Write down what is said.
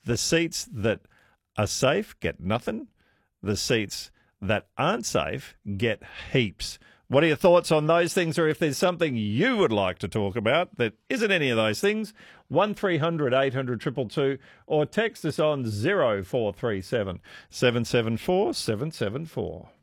The seats that are safe get nothing. The seats that aren't safe get heaps. What are your thoughts on those things, or if there's something you would like to talk about that isn't any of those things? 1300 800 222 or text us on 0437 774 774.